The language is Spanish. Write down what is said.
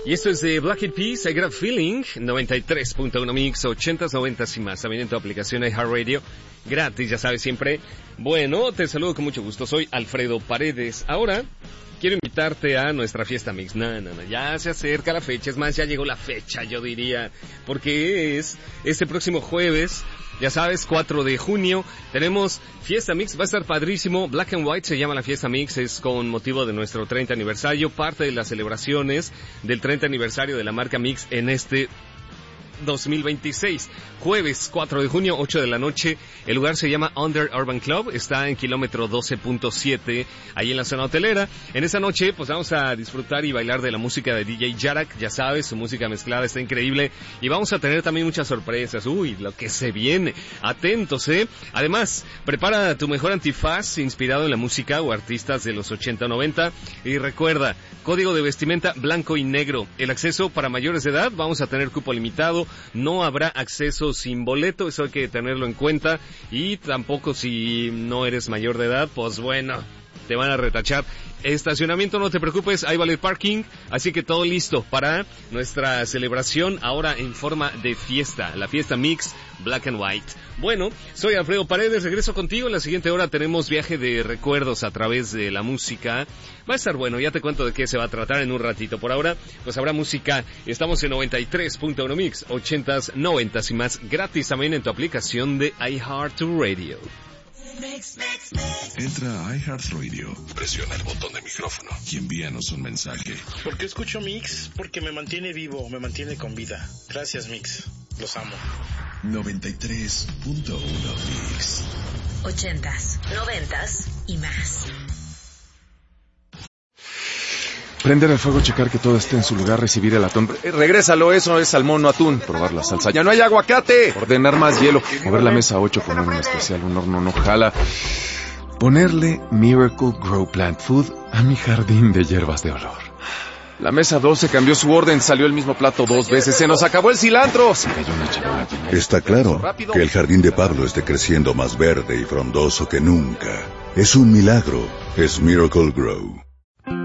Y esto es de Black Eyed Peas, I Got a Feeling, 93.1 Mix, 80s, 90s y más. También en tu aplicación iHeartRadio, gratis, ya sabes siempre. Bueno, te saludo con mucho gusto, soy Alfredo Paredes. Ahora quiero invitarte a nuestra fiesta mix. No, ya se acerca la fecha, es más, ya llegó la fecha, yo diría, porque es este próximo jueves. Ya sabes, 4 de junio, tenemos Fiesta Mix, va a estar padrísimo. Black and White se llama la Fiesta Mix, es con motivo de nuestro 30 aniversario, parte de las celebraciones del 30 aniversario de la marca Mix en este 2026. Jueves 4 de junio, 8 de la noche. El lugar se llama Under Urban Club, está en kilómetro 12.7, ahí en la zona hotelera. En esa noche, pues vamos a disfrutar y bailar de la música de DJ Yarak, ya sabes, su música mezclada está increíble. Y vamos a tener también muchas sorpresas. Uy, lo que se viene. Atentos, Además, prepara tu mejor antifaz inspirado en la música o artistas de los 80 o 90. Y recuerda, código de vestimenta blanco y negro. El acceso para mayores de edad, vamos a tener cupo limitado. No habrá acceso sin boleto, eso hay que tenerlo en cuenta. Y tampoco si no eres mayor de edad, pues bueno, te van a retachar. Estacionamiento, no te preocupes, hay valet parking, así que todo listo para nuestra celebración ahora en forma de fiesta, la fiesta mix Black and White. Bueno, soy Alfredo Paredes, regreso contigo. En la siguiente hora tenemos viaje de recuerdos a través de la música. Va a estar bueno, ya te cuento de qué se va a tratar en un ratito. Por ahora, pues habrá música. Estamos en 93.1 Mix, 80s, 90s y más, gratis también en tu aplicación de iHeartRadio. Entra a iHeartRadio, presiona el botón de micrófono y envíanos un mensaje. ¿Por qué escucho Mix? Porque me mantiene vivo, me mantiene con vida. Gracias, Mix. Los amo. 93.1 Mix. 80s, 90s y más. Prender el fuego, checar que todo esté en su lugar, recibir el atún. Regrésalo, eso es salmón, no atún. Probar la salsa. ¡Ya no hay aguacate! Ordenar más hielo. Mover la mesa 8, poner un especial, un horno no jala. Ponerle Miracle Grow Plant Food a mi jardín de hierbas de olor. La mesa 12 cambió su orden, salió el mismo plato 2 veces. ¡Se nos acabó el cilantro! Se cayó una charola. Está claro que el jardín de Pablo esté creciendo más verde y frondoso que nunca. Es un milagro. Es Miracle Grow.